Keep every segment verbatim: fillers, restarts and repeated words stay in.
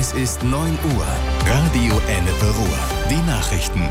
Es ist neun Uhr. Radio Ennepe Ruhr. Die Nachrichten.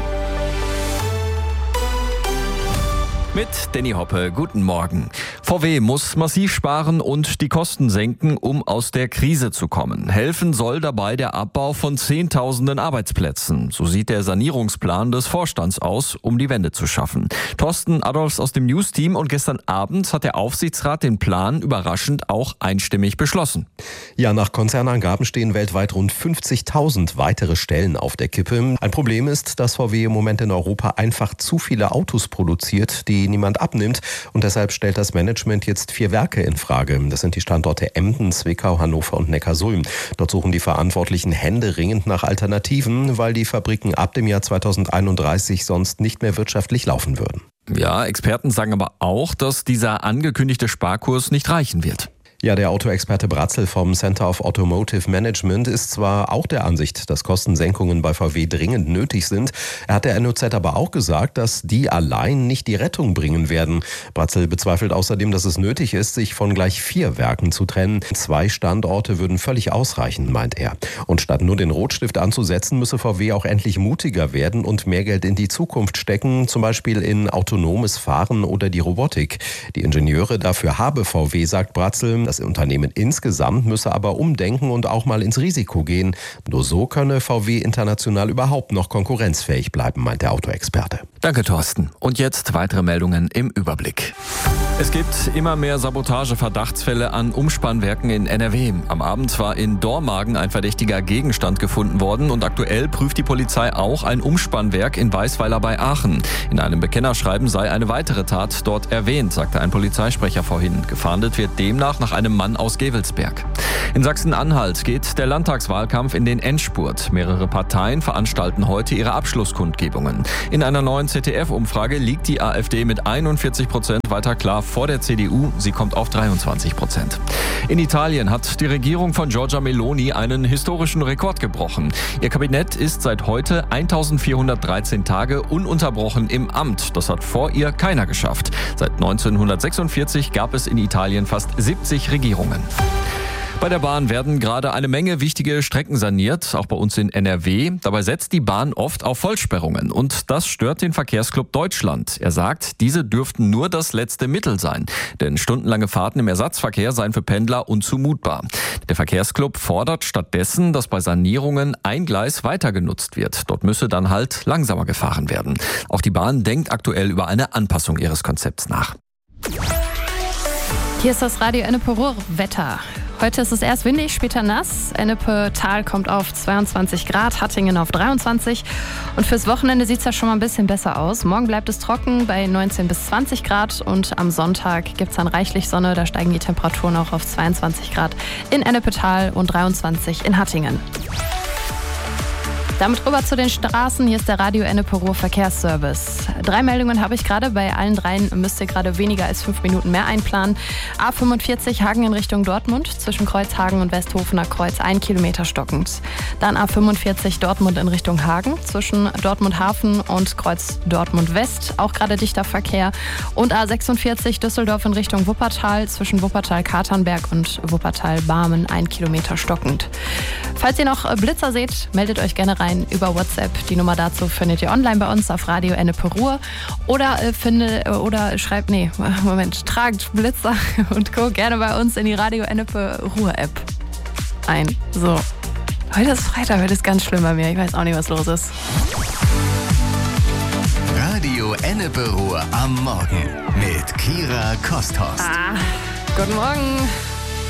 Mit Danny Hoppe, guten Morgen. V W muss massiv sparen und die Kosten senken, um aus der Krise zu kommen. Helfen soll dabei der Abbau von Zehntausenden Arbeitsplätzen. So sieht der Sanierungsplan des Vorstands aus, um die Wende zu schaffen. Thorsten Adolfs aus dem News-Team, und gestern Abend hat der Aufsichtsrat den Plan überraschend auch einstimmig beschlossen. Ja, nach Konzernangaben stehen weltweit rund fünfzigtausend weitere Stellen auf der Kippe. Ein Problem ist, dass V W im Moment in Europa einfach zu viele Autos produziert, die niemand abnimmt, und deshalb stellt das Management jetzt vier Werke in Frage. Das sind die Standorte Emden, Zwickau, Hannover und Neckarsulm. Dort suchen die Verantwortlichen händeringend nach Alternativen, weil die Fabriken ab dem Jahr zweitausendeinunddreißig sonst nicht mehr wirtschaftlich laufen würden. Ja, Experten sagen aber auch, dass dieser angekündigte Sparkurs nicht reichen wird. Ja, der Autoexperte Bratzel vom Center of Automotive Management ist zwar auch der Ansicht, dass Kostensenkungen bei V W dringend nötig sind. Er hat der N O Z aber auch gesagt, dass die allein nicht die Rettung bringen werden. Bratzel bezweifelt außerdem, dass es nötig ist, sich von gleich vier Werken zu trennen. Zwei Standorte würden völlig ausreichen, meint er. Und statt nur den Rotstift anzusetzen, müsse V W auch endlich mutiger werden und mehr Geld in die Zukunft stecken, zum Beispiel in autonomes Fahren oder die Robotik. Die Ingenieure dafür habe V W, sagt Bratzel. Das Unternehmen insgesamt müsse aber umdenken und auch mal ins Risiko gehen. Nur so könne V W international überhaupt noch konkurrenzfähig bleiben, meint der Autoexperte. Danke, Thorsten. Und jetzt weitere Meldungen im Überblick. Es gibt immer mehr Sabotage-Verdachtsfälle an Umspannwerken in N R W. Am Abend war in Dormagen ein verdächtiger Gegenstand gefunden worden und aktuell prüft die Polizei auch ein Umspannwerk in Weisweiler bei Aachen. In einem Bekennerschreiben sei eine weitere Tat dort erwähnt, sagte ein Polizeisprecher vorhin. Gefahndet wird demnach nach einem Mann aus Gevelsberg. In Sachsen-Anhalt geht der Landtagswahlkampf in den Endspurt. Mehrere Parteien veranstalten heute ihre Abschlusskundgebungen. In einer neuen Z D F-Umfrage liegt die AfD mit einundvierzig Prozent weiter klar vor der C D U. Sie kommt auf dreiundzwanzig Prozent. In Italien hat die Regierung von Giorgia Meloni einen historischen Rekord gebrochen. Ihr Kabinett ist seit heute eintausendvierhundertdreizehn Tage ununterbrochen im Amt. Das hat vor ihr keiner geschafft. Seit neunzehnhundertsechsundvierzig gab es in Italien fast siebzig Regierungen. Bei der Bahn werden gerade eine Menge wichtige Strecken saniert, auch bei uns in N R W. Dabei setzt die Bahn oft auf Vollsperrungen und das stört den Verkehrsclub Deutschland. Er sagt, diese dürften nur das letzte Mittel sein, denn stundenlange Fahrten im Ersatzverkehr seien für Pendler unzumutbar. Der Verkehrsclub fordert stattdessen, dass bei Sanierungen ein Gleis weiter genutzt wird. Dort müsse dann halt langsamer gefahren werden. Auch die Bahn denkt aktuell über eine Anpassung ihres Konzepts nach. Hier ist das Radio Ennepe Ruhr Wetter. Heute ist es erst windig, später nass. Ennepe-Tal kommt auf zweiundzwanzig Grad, Hattingen auf dreiundzwanzig. Und fürs Wochenende sieht es ja schon mal ein bisschen besser aus. Morgen bleibt es trocken bei neunzehn bis zwanzig Grad. Und am Sonntag gibt es dann reichlich Sonne. Da steigen die Temperaturen auch auf zweiundzwanzig Grad in Ennepe-Tal und dreiundzwanzig in Hattingen. Damit rüber zu den Straßen. Hier ist der Radio Ennepe Ruhr Verkehrsservice. Drei Meldungen habe ich gerade. Bei allen dreien müsst ihr gerade weniger als fünf Minuten mehr einplanen. A fünfundvierzig Hagen in Richtung Dortmund. Zwischen Kreuzhagen und Westhofener Kreuz ein Kilometer stockend. Dann A fünfundvierzig Dortmund in Richtung Hagen. Zwischen Dortmund Hafen und Kreuz Dortmund West. Auch gerade dichter Verkehr. Und A sechsundvierzig Düsseldorf in Richtung Wuppertal. Zwischen Wuppertal-Katernberg und Wuppertal-Barmen ein Kilometer stockend. Falls ihr noch Blitzer seht, meldet euch gerne rein über WhatsApp. Die Nummer dazu findet ihr online bei uns auf Radio Ennepe Ruhr. Oder äh, finde, oder schreibt, nee, Moment, tragt Blitzer und Co. gerne bei uns in die Radio Ennepe Ruhr App ein. So, heute ist Freitag, heute ist ganz schlimm bei mir. Ich weiß auch nicht, was los ist. Radio Ennepe Ruhr am Morgen mit Kira Kosthost. Ah, guten Morgen.